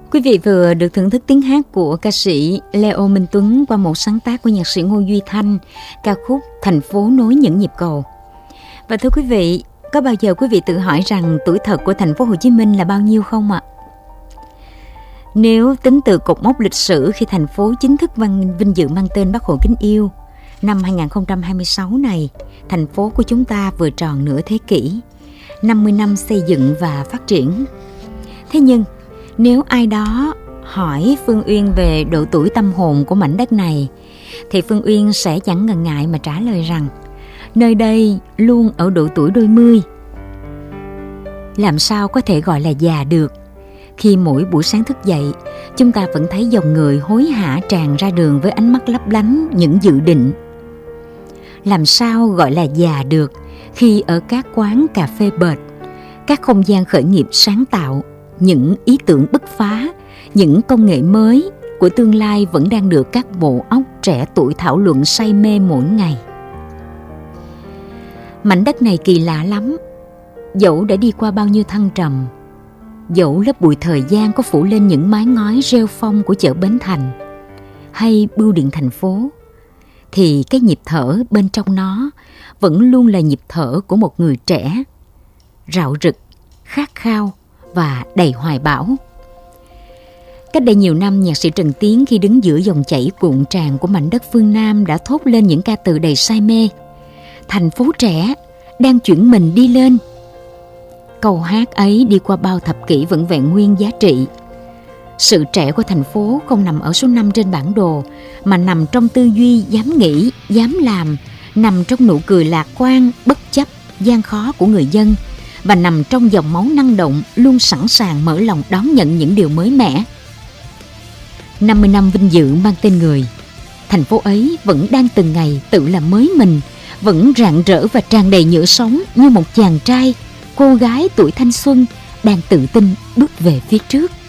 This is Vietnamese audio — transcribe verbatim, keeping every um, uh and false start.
Quý vị vừa được thưởng thức tiếng hát của ca sĩ Leo Minh Tuấn qua một sáng tác của nhạc sĩ Ngô Duy Thanh, ca khúc Thành phố nối những nhịp cầu. Và thưa quý vị, có bao giờ quý vị tự hỏi rằng tuổi thật của thành phố Hồ Chí Minh là bao nhiêu không ạ? Nếu tính từ cột mốc lịch sử khi thành phố chính thức vinh, vinh dự mang tên Bác Hồ kính yêu, năm hai không hai sáu này, thành phố của chúng ta vừa tròn nửa thế kỷ, năm mươi năm xây dựng và phát triển. Thế nhưng, nếu ai đó hỏi Phương Uyên về độ tuổi tâm hồn của mảnh đất này, thì Phương Uyên sẽ chẳng ngần ngại mà trả lời rằng nơi đây luôn ở độ tuổi đôi mươi. Làm sao có thể gọi là già được khi mỗi buổi sáng thức dậy, chúng ta vẫn thấy dòng người hối hả tràn ra đường với ánh mắt lấp lánh những dự định. Làm sao gọi là già được khi ở các quán cà phê bệt, các không gian khởi nghiệp sáng tạo, những ý tưởng bứt phá, những công nghệ mới của tương lai vẫn đang được các bộ óc trẻ tuổi thảo luận say mê mỗi ngày. Mảnh đất này kỳ lạ lắm, dẫu đã đi qua bao nhiêu thăng trầm, dẫu lớp bụi thời gian có phủ lên những mái ngói rêu phong của chợ Bến Thành hay bưu điện thành phố, thì cái nhịp thở bên trong nó vẫn luôn là nhịp thở của một người trẻ, rạo rực, khát khao và đầy hoài bão. Cách đây nhiều năm, nhạc sĩ Trần Tiến khi đứng giữa dòng chảy cuộn tràn của mảnh đất phương Nam đã thốt lên những ca từ đầy say mê: thành phố trẻ đang chuyển mình đi lên. Câu hát ấy đi qua bao thập kỷ vẫn vẹn nguyên giá trị. Sự trẻ của thành phố không nằm ở số năm trên bản đồ, mà nằm trong tư duy dám nghĩ, dám làm, nằm trong nụ cười lạc quan, bất chấp gian khó của người dân, và nằm trong dòng máu năng động luôn sẵn sàng mở lòng đón nhận những điều mới mẻ. năm mươi năm vinh dự mang tên người, thành phố ấy vẫn đang từng ngày tự làm mới mình, vẫn rạng rỡ và tràn đầy nhựa sống như một chàng trai, cô gái tuổi thanh xuân đang tự tin bước về phía trước.